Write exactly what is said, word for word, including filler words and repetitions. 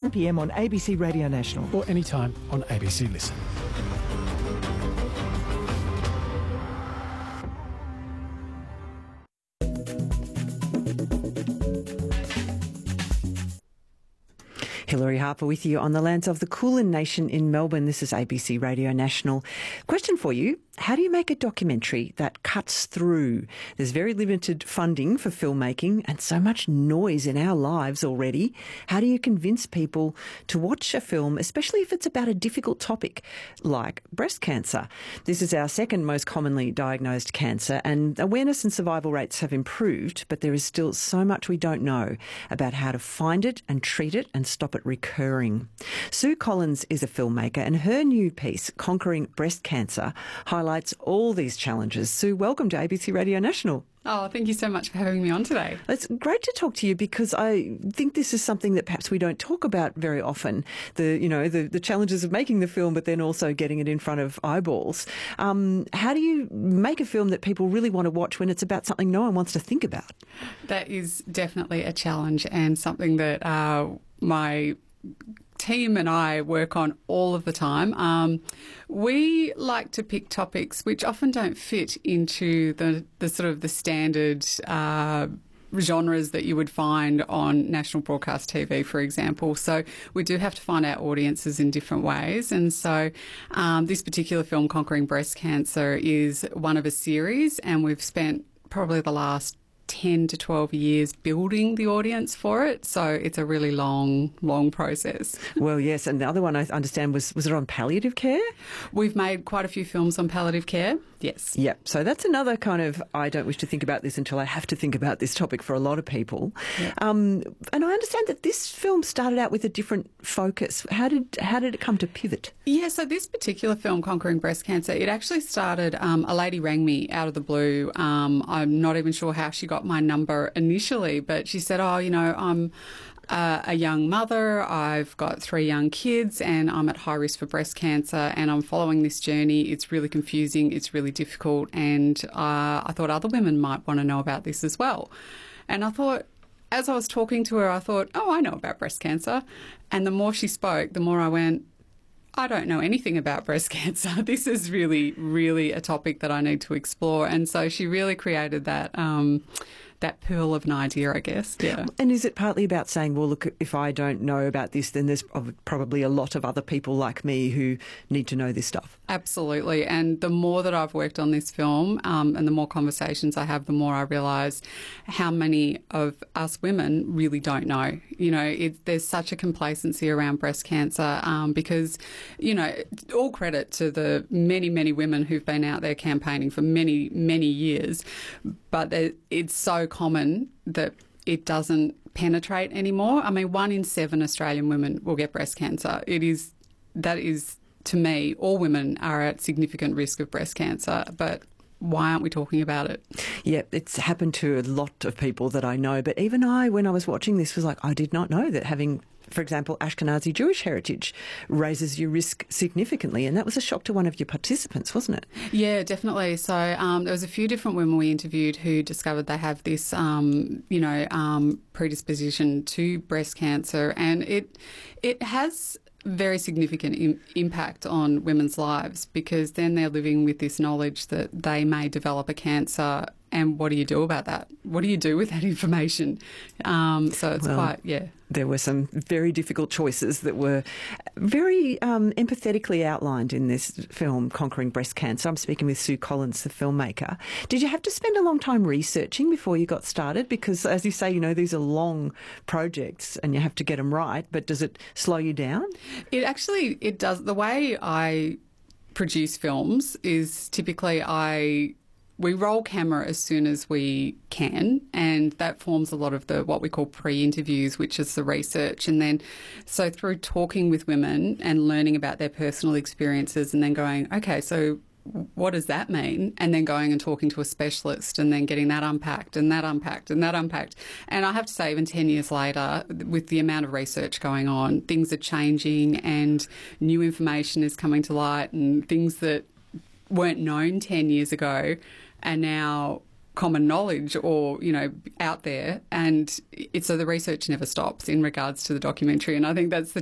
seven p m on A B C Radio National. Or anytime on A B C Listen. Hilary Harper with you on the lands of the Kulin Nation in Melbourne. This is A B C Radio National. Question for you. How do you make a documentary that cuts through? There's very limited funding for filmmaking and so much noise in our lives already. How do you convince people to watch a film, especially if it's about a difficult topic like breast cancer? This is our second most commonly diagnosed cancer, and awareness and survival rates have improved, but there is still so much we don't know about how to find it and treat it and stop it recurring. Sue Collins is a filmmaker, and her new piece, Conquering Breast Cancer, highlights all these challenges. Sue, welcome to A B C Radio National. Oh, thank you so much for having me on today. It's great to talk to you because I think this is something that perhaps we don't talk about very often. The, you know, the, the challenges of making the film, but then also getting it in front of eyeballs. Um, how do you make a film that people really want to watch when it's about something no one wants to think about? That is definitely a challenge and something that uh, my team and I work on all of the time. Um, we like to pick topics which often don't fit into the, the sort of the standard uh, genres that you would find on national broadcast T V, for example. So we do have to find our audiences in different ways. And so um, this particular film, Conquering Breast Cancer, is one of a series, and we've spent probably the last ten to twelve years building the audience for it. So it's a really long, long process. Well, yes. And the other one I understand was, was it on palliative care? We've made quite a few films on palliative care. Yes. Yep. So that's another kind of, I don't wish to think about this until I have to think about this topic for a lot of people. Yep. Um, and I understand that this film started out with a different focus. How did how did it come to pivot? Yeah, so this particular film, Conquering Breast Cancer, it actually started, um, a lady rang me out of the blue. Um, I'm not even sure how she got my number initially, but she said, oh, you know, I'm Uh, a young mother, I've got three young kids, and I'm at high risk for breast cancer, and I'm following this journey. It's really confusing, it's really difficult, and uh, I thought other women might want to know about this as well. And I thought, as I was talking to her, I thought, oh, I know about breast cancer. And the more she spoke, the more I went, I don't know anything about breast cancer. This is really, really a topic that I need to explore. And so she really created that um, that pearl of an idea, I guess. Yeah. And is it partly about saying, well, look, if I don't know about this, then there's probably a lot of other people like me who need to know this stuff? Absolutely. And the more that I've worked on this film um, and the more conversations I have, the more I realise how many of us women really don't know. You know, it, there's such a complacency around breast cancer um, because, you know, all credit to the many, many women who've been out there campaigning for many, many years, but it's so common that it doesn't penetrate anymore. I mean, one in seven Australian women will get breast cancer. It is, that is, to me, all women are at significant risk of breast cancer, but why aren't we talking about it? Yeah, it's happened to a lot of people that I know, but even I, when I was watching this, was like, I did not know that having, for example, Ashkenazi Jewish heritage raises your risk significantly, and that was a shock to one of your participants, wasn't it? Yeah, definitely. So um, there was a few different women we interviewed who discovered they have this, um, you know, um, predisposition to breast cancer, and it it has very significant im- impact on women's lives, because then they're living with this knowledge that they may develop a cancer. And what do you do about that? What do you do with that information? Um, so it's well, quite, yeah. There were some very difficult choices that were very um, empathetically outlined in this film, Conquering Breast Cancer. I'm speaking with Sue Collins, the filmmaker. Did you have to spend a long time researching before you got started? Because, as you say, you know, these are long projects and you have to get them right, but does it slow you down? It actually, it does. The way I produce films is typically I... we roll camera as soon as we can, and that forms a lot of the what we call pre-interviews, which is the research. And then so through talking with women and learning about their personal experiences and then going, okay, so what does that mean? And then going and talking to a specialist and then getting that unpacked and that unpacked and that unpacked. And I have to say, even ten years later, with the amount of research going on, things are changing and new information is coming to light, and things that weren't known ten years ago are now common knowledge or, you know, out there. And it's so the research never stops in regards to the documentary. And I think that's the